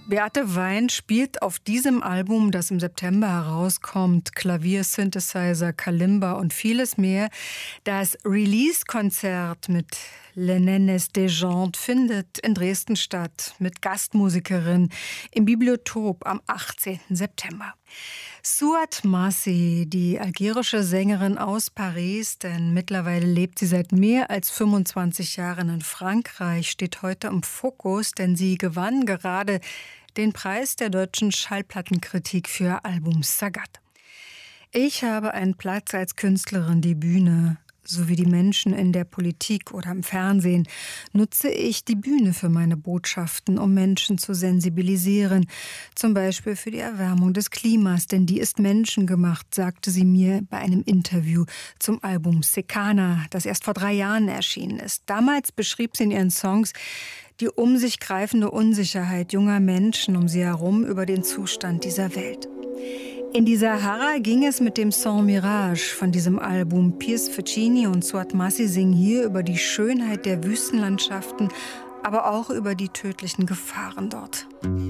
Beate Wein spielt auf diesem Album, das im September herauskommt, Klavier, Synthesizer, Kalimba und vieles mehr. Das Release-Konzert mit Les Nenes des Jantes findet in Dresden statt, mit Gastmusikerin im Bibliotop am 18. September. Souad Massi, die algerische Sängerin aus Paris, denn mittlerweile lebt sie seit mehr als 25 Jahren in Frankreich, steht heute im Fokus, denn sie gewann gerade den Preis der deutschen Schallplattenkritik für ihr Album Sagat. Ich habe einen Platz als Künstlerin, die Bühne. So wie die Menschen in der Politik oder im Fernsehen nutze ich die Bühne für meine Botschaften, um Menschen zu sensibilisieren. Zum Beispiel für die Erwärmung des Klimas, denn die ist menschengemacht, sagte sie mir bei einem Interview zum Album Sekana, das erst vor 3 Jahren erschienen ist. Damals beschrieb sie in ihren Songs die um sich greifende Unsicherheit junger Menschen um sie herum über den Zustand dieser Welt. In die Sahara ging es mit dem Song Mirage von diesem Album. Piers Ficini und Souad Massi singen hier über die Schönheit der Wüstenlandschaften, aber auch über die tödlichen Gefahren dort.